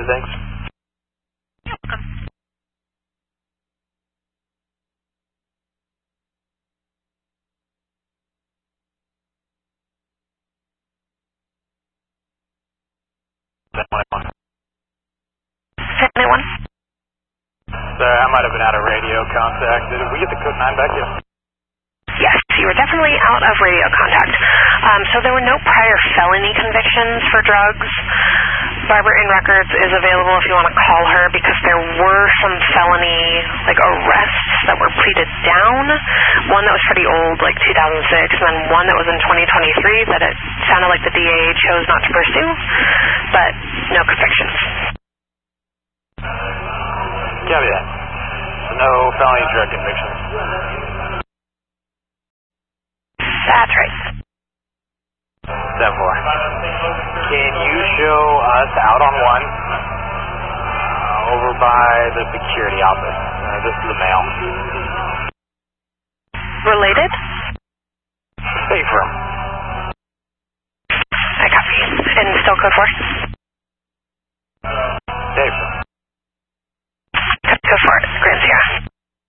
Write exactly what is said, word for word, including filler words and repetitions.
you, thanks. Anyone? Sorry, I might have been out of radio contact. Did we get the code nine back yet? Yes, you were definitely out of radio contact. Um, so there were no prior felony convictions for drugs. Barbara in records is available if you want to call her because there were some felony like arrests that were pleaded down. One that was pretty old, like two thousand six, and then one that was in twenty twenty-three that it sounded like the D A chose not to pursue, but no convictions. Copy that. So no felony drug convictions. That's right. seven four. Can you show us out on one uh, over by the security office? Uh, this is the mail. Related? Safe room. I copy. And still code four? Dave.